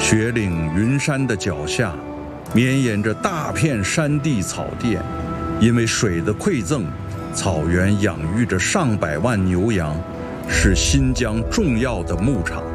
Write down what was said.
雪岭云山的脚下，绵延着大片山地草甸，因为水的馈赠，草原养育着上百万牛羊，是新疆重要的牧场。